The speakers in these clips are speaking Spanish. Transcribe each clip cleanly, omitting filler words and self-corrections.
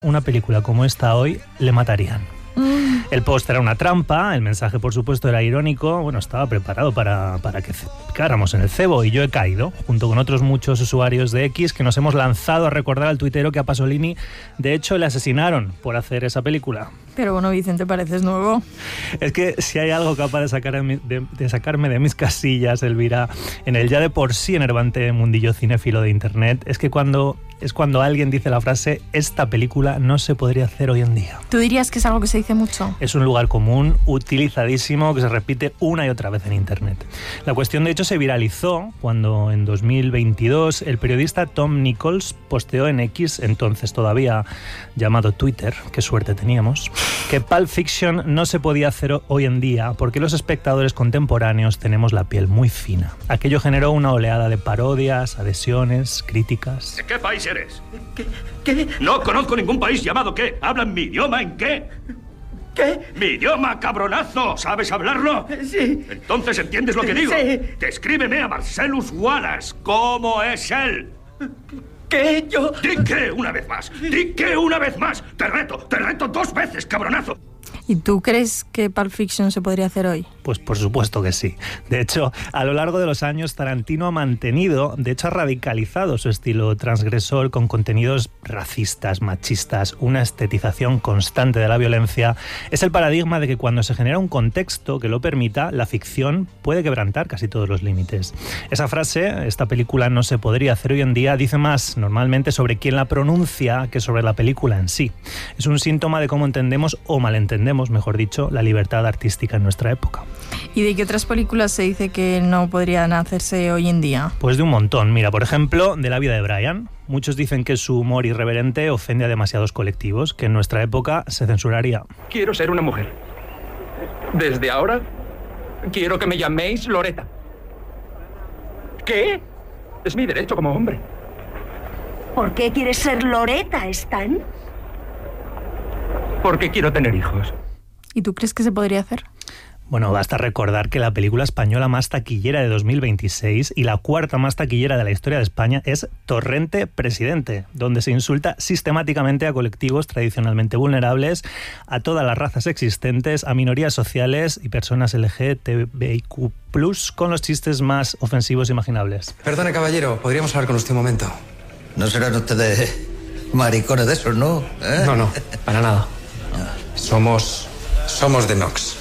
Una película como esta hoy le matarían. El post era una trampa, el mensaje por supuesto era irónico, bueno, estaba preparado para que picáramos en el cebo y yo he caído, junto con otros muchos usuarios de X que nos hemos lanzado a recordar al tuitero que a Pasolini de hecho le asesinaron por hacer esa película. Pero bueno, Vicente, pareces nuevo. Es que si hay algo capaz de sacarme de mis casillas, Elvira, en el ya de por sí enervante mundillo cinéfilo de internet, es cuando alguien dice la frase «esta película no se podría hacer hoy en día». ¿Tú dirías que es algo que se dice mucho? Es un lugar común, utilizadísimo, que se repite una y otra vez en internet. La cuestión de hecho se viralizó cuando en 2022 el periodista Tom Nichols posteó en X, entonces todavía llamado Twitter, qué suerte teníamos, que Pulp Fiction no se podía hacer hoy en día porque los espectadores contemporáneos tenemos la piel muy fina. Aquello generó una oleada de parodias, adhesiones, críticas. ¿De qué país eres? ¿Qué? No conozco ningún país llamado ¿qué? ¿Hablan mi idioma en qué? ¿Qué? ¡Mi idioma, cabronazo! ¿Sabes hablarlo? Sí. ¿Entonces entiendes lo que digo? Sí. Descríbeme a Marcellus Wallace. ¿Cómo es él? ¿Qué? Yo... ¡Di qué una vez más! ¡Di qué una vez más! ¡Te reto 2 veces, cabronazo! ¿Y tú crees que Pulp Fiction se podría hacer hoy? Pues por supuesto que sí. De hecho, a lo largo de los años, Tarantino ha mantenido, de hecho ha radicalizado su estilo transgresor con contenidos racistas, machistas, una estetización constante de la violencia. Es el paradigma de que cuando se genera un contexto que lo permita, la ficción puede quebrantar casi todos los límites. Esa frase, esta película no se podría hacer hoy en día, dice más normalmente sobre quién la pronuncia que sobre la película en sí. Es un síntoma de cómo entendemos o malentendemos, mejor dicho, la libertad artística en nuestra época. ¿Y de qué otras películas se dice que no podrían hacerse hoy en día? Pues de un montón. Mira, por ejemplo, de La vida de Brian. Muchos dicen que su humor irreverente ofende a demasiados colectivos, que en nuestra época se censuraría. Quiero ser una mujer. Desde ahora, quiero que me llaméis Loretta. ¿Qué? Es mi derecho como hombre. ¿Por qué quieres ser Loretta, Stan? Porque quiero tener hijos. ¿Y tú crees que se podría hacer? Bueno, basta recordar que la película española más taquillera de 2026 y la cuarta más taquillera de la historia de España es Torrente Presidente, donde se insulta sistemáticamente a colectivos tradicionalmente vulnerables, a todas las razas existentes, a minorías sociales y personas LGTBIQ+, con los chistes más ofensivos imaginables. Perdone, caballero, ¿podríamos hablar con usted un momento? ¿No serán ustedes maricones de esos, no? ¿Eh? No, para nada. Somos de Nox.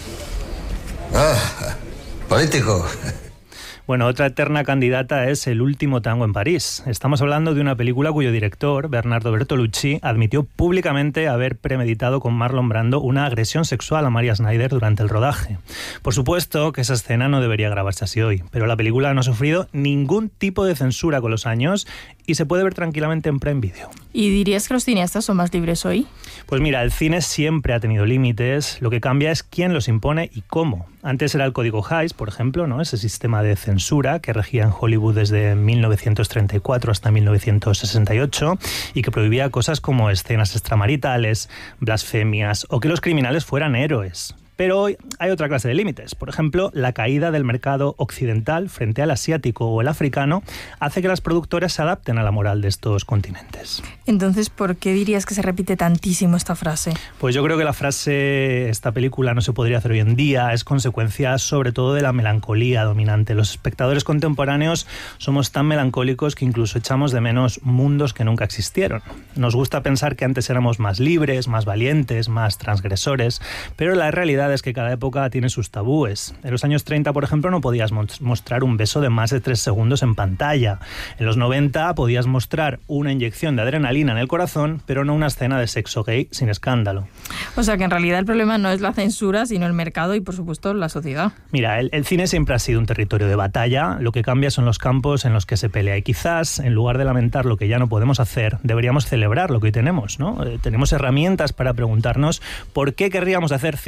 Ah, político. Bueno, otra eterna candidata es El último tango en París. Estamos hablando de una película cuyo director, Bernardo Bertolucci, admitió públicamente haber premeditado con Marlon Brando una agresión sexual a Maria Schneider durante el rodaje. Por supuesto que esa escena no debería grabarse así hoy, pero la película no ha sufrido ningún tipo de censura con los años y se puede ver tranquilamente en Prime Video. ¿Y dirías que los cineastas son más libres hoy? Pues mira, el cine siempre ha tenido límites, lo que cambia es quién los impone y cómo. Antes era el Código Hays, por ejemplo, ¿no? Ese sistema de censura que regía en Hollywood desde 1934 hasta 1968 y que prohibía cosas como escenas extramaritales, blasfemias o que los criminales fueran héroes. Pero hoy hay otra clase de límites. Por ejemplo, la caída del mercado occidental frente al asiático o el africano hace que las productoras se adapten a la moral de estos continentes. Entonces, ¿por qué dirías que se repite tantísimo esta frase? Pues yo creo que la frase «esta película no se podría hacer hoy en día» es consecuencia sobre todo de la melancolía dominante. Los espectadores contemporáneos somos tan melancólicos que incluso echamos de menos mundos que nunca existieron. Nos gusta pensar que antes éramos más libres, más valientes, más transgresores, pero la realidad es que cada época tiene sus tabúes. En los años 30, por ejemplo, no podías mostrar un beso de más de 3 segundos en pantalla. En los 90 podías mostrar una inyección de adrenalina en el corazón, pero no una escena de sexo gay sin escándalo. O sea que en realidad el problema no es la censura, sino el mercado y, por supuesto, la sociedad. Mira, el cine siempre ha sido un territorio de batalla. Lo que cambia son los campos en los que se pelea. Y quizás, en lugar de lamentar lo que ya no podemos hacer, deberíamos celebrar lo que hoy tenemos, ¿no? Tenemos herramientas para preguntarnos por qué querríamos hacer ciertas cosas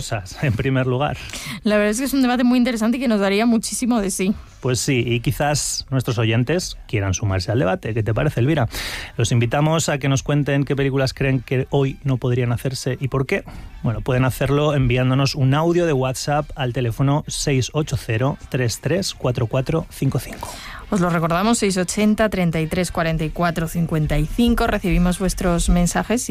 cosas, en primer lugar. La verdad es que es un debate muy interesante y que nos daría muchísimo de sí. Pues sí, y quizás nuestros oyentes quieran sumarse al debate. ¿Qué te parece, Elvira? Los invitamos a que nos cuenten qué películas creen que hoy no podrían hacerse y por qué. Bueno, pueden hacerlo enviándonos un audio de WhatsApp al teléfono 680-334455. Os lo recordamos, 680 33 44 55. Recibimos vuestros mensajes y